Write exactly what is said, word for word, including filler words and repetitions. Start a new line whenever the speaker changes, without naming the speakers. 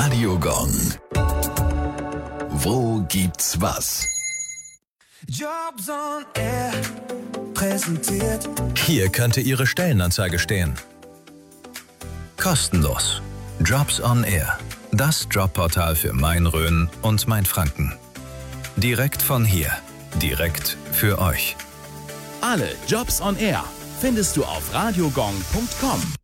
Radio Gong. Wo gibt's was?
Jobs on Air präsentiert.
Hier könnte Ihre Stellenanzeige stehen. Kostenlos. Jobs on Air. Das Jobportal für Main-Rhön und Main-Franken. Direkt von hier. Direkt für euch.
Alle Jobs on Air findest du auf radiogong punkt com.